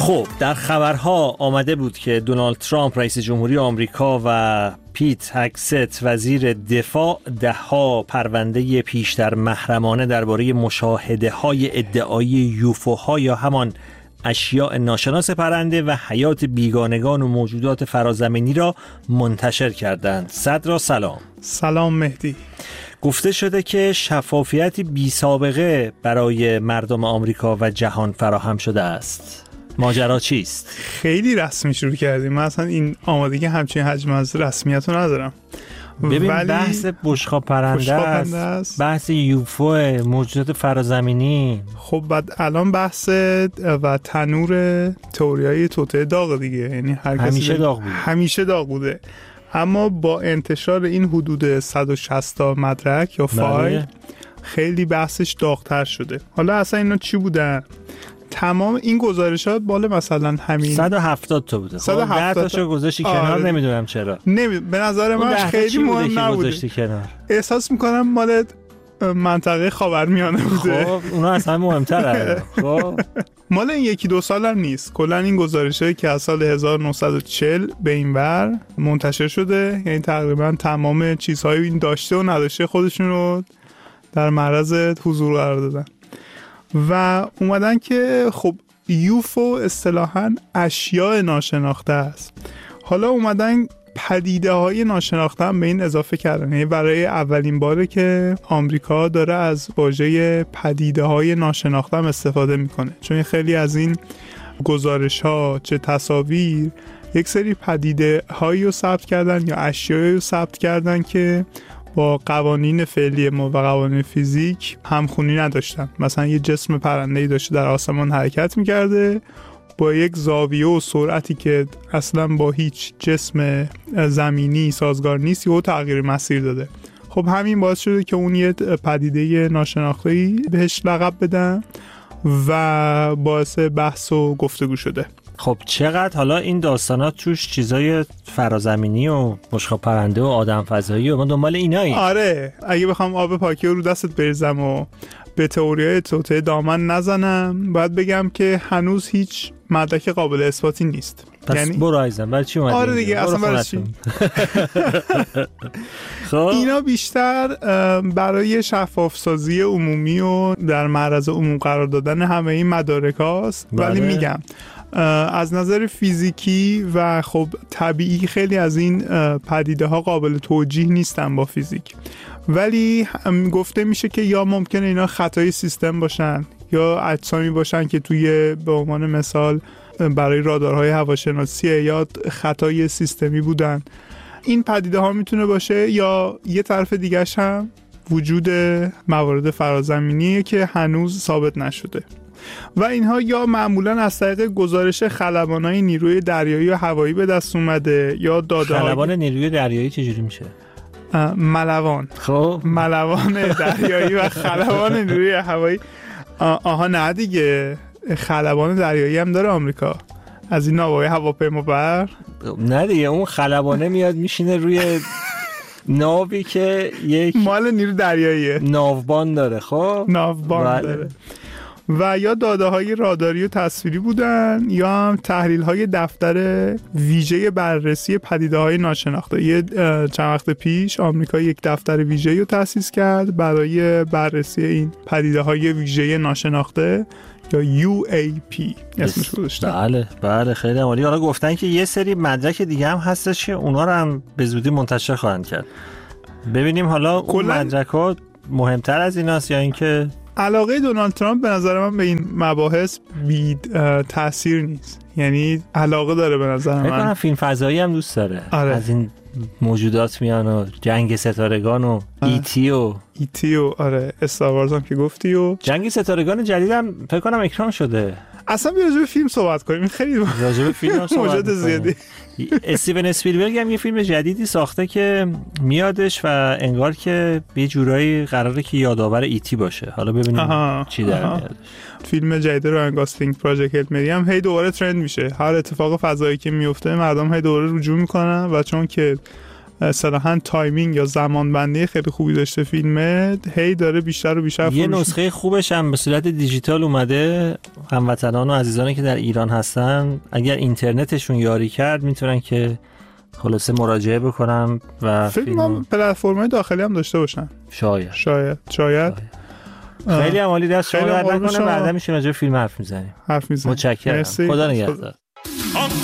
خب در خبرها آمده بود که دونالد ترامپ رئیس جمهوری آمریکا و پیت هگست وزیر دفاع ده‌ها پرونده پیشتر محرمانه درباره مشاهده‌های ادعایی یوفوها یا همان اشیاء ناشناس پرنده و حیات بیگانگان و موجودات فرازمینی را منتشر کردند. صدرا سلام. سلام مهدی. گفته شده که شفافیتی بی سابقه برای مردم آمریکا و جهان فراهم شده است. ماجرا چیست؟ خیلی رسمی شروع کردیم. من اصلا این آمادگی همچین حجم از رسمیت رو ندارم. ببین بحث بشقاب پرنده است، بحث یوفو، موجودات فرازمینی. خب بعد الان بحث و تنور تئوریای توطئه داغ دیگه، یعنی همیشه داغ بوده. اما با انتشار این حدود 160 تا مدرک یا فایل خیلی بحثش داغ‌تر شده. حالا اصلا اینا چی بودن؟ تمام این گزارشات بالا مثلا همین 170 تا بوده. 170 تاشو گذاشتی کنار. نمیدونم چرا. به نظر من خیلی مهم نبوده. احساس میکنم مال منطقه خاورمیانه بوده. خب اونا اصلا مهم‌تره. خب مال این یکی دو سال هم نیست. کلا این گزارشایی که از سال 1940 به این ور منتشر شده، یعنی تقریبا تمام چیزهای این داشته و نداشته خودشون رو در معرض حضور قرار دادن و اومدن که خب یوفو اصطلاحاً اشیاء ناشناخته است. حالا اومدن پدیده های ناشناخته هم به این اضافه کردن، یعنی برای اولین باره که آمریکا داره از واژه پدیده های ناشناخته هم استفاده میکنه، چون خیلی از این گزارش ها چه تصاویر یک سری پدیده هایی رو ثبت کردن یا اشیایی رو ثبت کردن که با قوانین فعلی ما و قوانین فیزیک همخونی نداشتن. مثلا یه جسم پرنده‌ای داشته در آسمان حرکت می‌کرده با یک زاویه و سرعتی که اصلا با هیچ جسم زمینی سازگار نیست، یهو تغییر مسیر داده. خب همین باعث شده که اون یه پدیده ناشناخته‌ای بهش لقب بدن و باعث بحث و گفتگو شده. خب چقدر حالا این داستانات توش چیزای فرازمینی و بشقاب پرنده و آدم فضایی و ما دنبال ایناییم. آره اگه بخوام آب پاکی رو دستت بریزم و به تئوریای توطئه دامن نزنم، باید بگم که هنوز هیچ مدرک قابل اثباتی نیست. پس یعنی برو عزیزم برای چی اومدی؟ آره دیگه اصلا برای چی؟ خب اینا بیشتر برای شفاف سازی عمومی و در معرض عموم قرار دادن همه این مدارک هاست. ولی میگم از نظر فیزیکی و خب طبیعی خیلی از این پدیده ها قابل توجیه نیستن با فیزیک، ولی گفته میشه که یا ممکنه اینا خطای سیستم باشن یا اجسامی باشن که توی به عنوان مثال برای رادارهای هواشناسی یا خطای سیستمی بودن. این پدیده ها میتونه باشه، یا یه طرف دیگه‌ش هم وجود موارد فرازمینیه که هنوز ثابت نشده و اینها یا معمولا از طریق گزارش خلبانای نیروی دریایی و هوایی به دست اومده یا داده‌های خلبان نیروی دریایی چجوری میشه؟ ملوان. خب ملوان دریایی و خلبان نیروی هوایی. آها نه دیگه، خلبان دریایی هم داره آمریکا از این ناوهای هواپیما بر. نه دیگه اون خلبانه میاد میشینه روی ناوی که یک مال نیرو دریاییه، ناوبان داره. خب ناوبان داره. و یا داده های راداری و تصویری بودن یا هم تحلیل های دفتر ویژه بررسی پدیده های ناشناخته. یه چند وقت پیش آمریکا یک دفتر ویژه رو تأسیس کرد برای بررسی این پدیده های ویژه ناشناخته یا UAP اسمش گذاشتن. بله خیلی عالی. حالا گفتن که یه سری مدرک دیگه هم هستش که اونا رو هم به زودی منتشر خواهند کرد. ببینیم حالا اون مدرک‌ها مهمتر از ایناست یا اینکه علاقه دونالد ترامپ به نظر من به این مباحث بی تأثیر نیست. یعنی علاقه داره به نظر من. فیلم فضایی هم دوست داره. آره. از این موجودات میان و جنگ ستارگان و ایتی و آره استار وارز هم که گفتی و جنگ ستارگان جدیدم فکر کنم اکران شده. اصلا بیا راجع به فیلم صحبت کنیم. خیلی راجع به فیلم موجود زیادی. استیون اسپیلبرگ هم یه فیلم جدیدی ساخته که میادش و انگار که یه جورایی قراره که یادآور ایتی باشه. حالا ببینیم چی در میادش. فیلم جدید راین گاسلینگ پراجکت هیل مری هم هی دوباره ترند میشه. هر اتفاق فضایی که میفته مردم هی دوباره رجوع میکنن و چون که صراحا تایمینگ یا زمان بندی خیلی خوبی داشته فیلمه، هی داره بیشتر و بیشتر یه نسخه خوبش هم به صورت دیجیتال اومده. هموطنان و عزیزانی که در ایران هستن اگر اینترنتشون یاری کرد میتونن که خلاصه مراجعه بکنم و فیلم پلتفرم‌های داخلی هم داشته باشن. شاید خیلی عالی. دست شما درد نکنه. بعدا میشه راجع به فیلم حرف میزنیم. متشکرم. خدا نگهدار.